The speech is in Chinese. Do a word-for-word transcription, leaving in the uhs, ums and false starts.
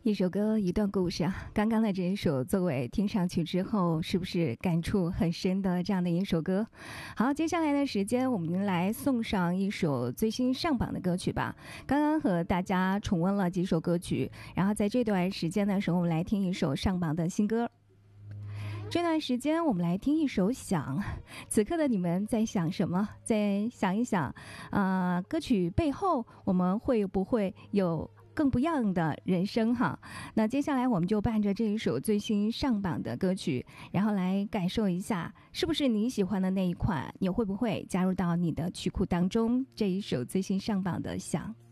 一首歌，一段故事啊！刚刚的这一首作为听上去之后，是不是感触很深的这样的一首歌？好，接下来的时间我们来送上一首最新上榜的歌曲吧。刚刚和大家重温了几首歌曲，然后在这段时间的时候，我们来听一首上榜的新歌。这段时间我们来听一首想，此刻的你们在想什么？再想一想，呃，歌曲背后我们会不会有更不一样的人生哈？那接下来我们就伴着这一首最新上榜的歌曲，然后来感受一下，是不是你喜欢的那一款，你会不会加入到你的曲库当中？这一首最新上榜的想。